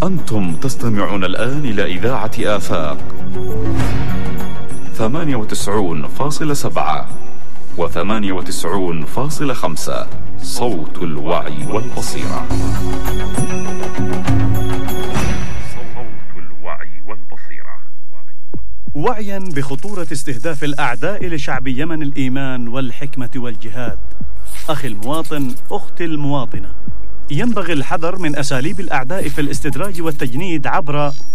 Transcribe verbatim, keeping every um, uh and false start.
أنتم تستمعون الآن إلى إذاعة آفاق ثمانية وتسعون فاصلة سبعة وثمانية وتسعون فاصلة خمسة، صوت الوعي والبصيرة. صوت الوعي والبصيرة. وعيا بخطورة استهداف الأعداء لشعب يمن الإيمان والحكمة والجهاد. أخي المواطن، أختي المواطنة، ينبغي الحذر من أساليب الأعداء في الاستدراج والتجنيد عبر